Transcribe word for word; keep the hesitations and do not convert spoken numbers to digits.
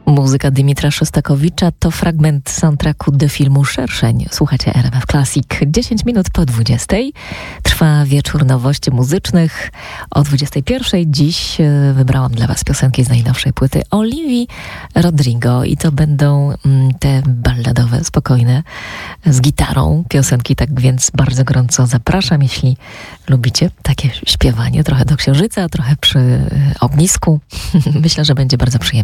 Muzyka Dymitra Szostakowicza to fragment soundtracku do filmu Szerszeń. Słuchacie R M F Classic. dziesięć minut po dwudziestej. Trwa wieczór nowości muzycznych. O dwudziestej pierwszej dziś wybrałam dla Was piosenki z najnowszej płyty Olivii Rodrigo. I to będą mm, te balladowe, spokojne, z gitarą piosenki. Tak więc bardzo gorąco zapraszam, jeśli lubicie takie śpiewanie. Trochę do księżyca, trochę przy ognisku. Myślę, że będzie bardzo przyjemnie.